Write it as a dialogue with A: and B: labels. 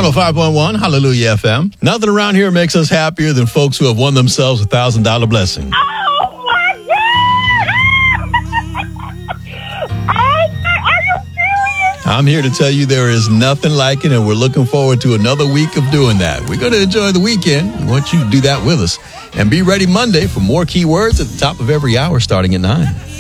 A: 105.1 Hallelujah FM. Nothing around here makes us happier than folks who have won themselves $1,000 blessing.
B: Oh my God! Are you serious?
A: I'm here to tell you there is nothing like it, and we're looking forward to another week of doing that. We're going to enjoy the weekend. We want you to do that with us. And be ready Monday for more keywords at the top of every hour starting at 9.